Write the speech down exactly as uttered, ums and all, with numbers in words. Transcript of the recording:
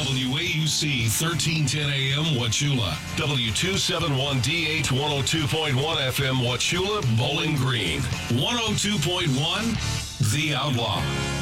W A U C thirteen ten A M Wauchula, W two seventy-one D H one oh two point one F M Wauchula, Bowling Green, one oh two point one The Outlaw.